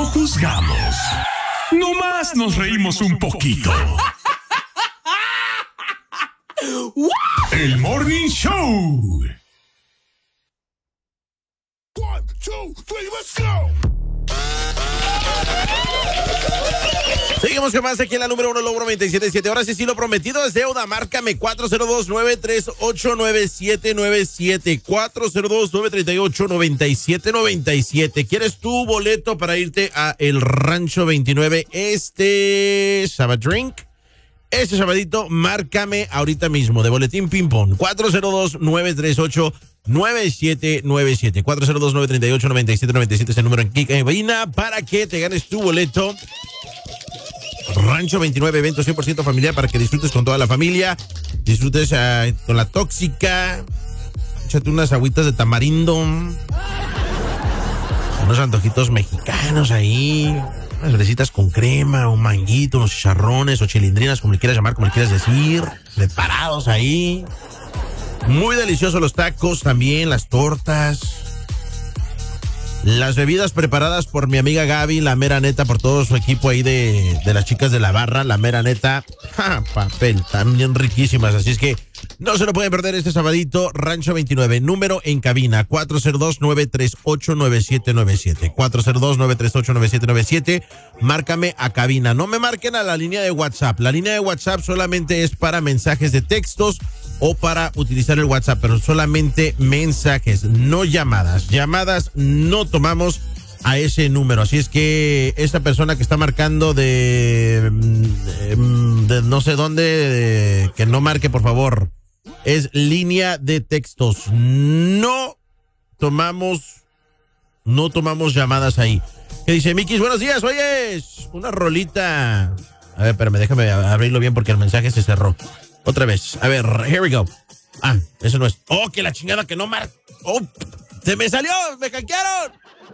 juzgamos. Nomás nos reímos un poquito. El Morning Show. 1, 2, 3, let's go. Seguimos con más aquí en la número 1, Logro 97.7. Ahora sí, lo prometido es deuda. Márcame 402-938-9797. 402-938-9797. ¿Quieres tu boleto para irte a El Rancho 29 este Sabadrink? Este sabadito, márcame ahorita mismo de Boletín Ping Pong. 402-938-9797. 402-938-9797 es el número en cabina para que te ganes tu boleto. Rancho 29, evento 100% familiar para que disfrutes con toda la familia. Disfrutes con la tóxica. Échate unas agüitas de tamarindo. Unos antojitos mexicanos ahí. Unas fresitas con crema, un manguito, unos chicharrones o chilindrinas, como le quieras llamar, como le quieras decir. Preparados ahí. Muy deliciosos los tacos también, las tortas. Las bebidas preparadas por mi amiga Gaby, la mera neta, por todo su equipo ahí de las chicas de la barra, la mera neta. Papel, también riquísimas. Así es que no se lo pueden perder este sabadito. Rancho 29, número en cabina, 402-938-9797. 402-938-9797. Márcame a cabina. No me marquen a la línea de WhatsApp. La línea de WhatsApp solamente es para mensajes de textos o para utilizar el WhatsApp, pero solamente mensajes, no llamadas. Llamadas no tomamos a ese número. Así es que esta persona que está marcando de no sé dónde, que no marque, por favor. Es línea de textos. No tomamos llamadas ahí. ¿Qué dice Mikis? Buenos días, oyes, una rolita. A ver, espérame, déjame abrirlo bien porque el mensaje se cerró. Otra vez. A ver, here we go. Eso no es. Oh, que la chingada que no marca. Oh, se me salió, me hackearon.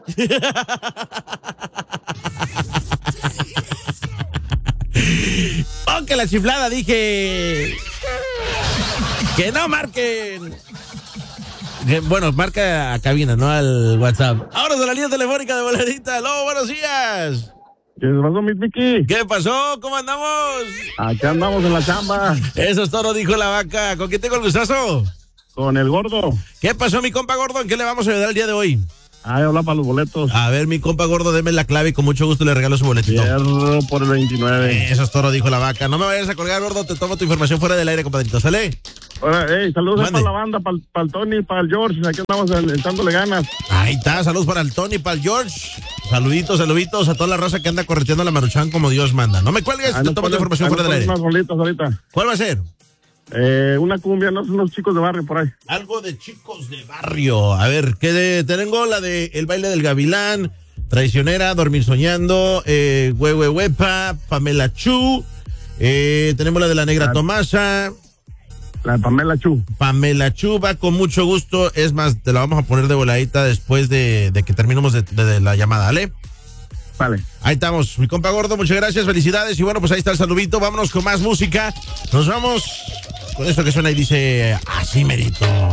Oh, que la chiflada, dije. Que no marquen. Bueno, marca a cabina, no al WhatsApp. Ahora de la línea telefónica de Boladita. Aló, buenos días. ¿Qué pasó, mi Miki? ¿Qué pasó? ¿Cómo andamos? Acá andamos en la chamba. Eso es todo, dijo la vaca. ¿Con quién tengo el gustazo? Con el gordo. ¿Qué pasó, mi compa gordo? ¿En qué le vamos a ayudar el día de hoy? Habla para los boletos. A ver, mi compa gordo, deme la clave y con mucho gusto le regalo su boletito. Fierro por el 29. Eso es todo, dijo la vaca. No me vayas a colgar, gordo. Te tomo tu información fuera del aire, compadrito. ¿Sale? Hola, saludos para la banda, para el Tony, para el George. Aquí andamos echándole ganas. Ahí está, saludos para el Tony, para el George. Saluditos a toda la raza que anda correteando la Maruchan como Dios manda. No me cuelgues, te tomo tu información fuera del aire. Unas bolitas ahorita. ¿Cuál va a ser? Una cumbia, unos chicos de barrio por ahí. Algo de chicos de barrio. A ver, tengo la de El baile del gavilán, Traicionera, Dormir soñando, Huehuehuepa, Pamela Chu. Tenemos la de La Negra Tomasa. La de Pamela Chu. Pamela Chu va con mucho gusto. Es más, te la vamos a poner de voladita después de que terminemos de la llamada, ¿vale? Vale. Ahí estamos, mi compa gordo, muchas gracias, felicidades. Y bueno, pues ahí está el saludito. Vámonos con más música. Nos vamos con esto que suena y dice así merito.